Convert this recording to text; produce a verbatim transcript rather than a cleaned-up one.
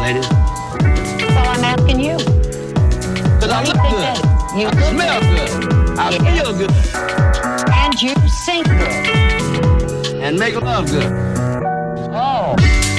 ladies? Well, I'm asking you. Because I What do look you good. think that- you I look smell good. good. I Yeah. feel good. And you sing good. And make love good. Oh.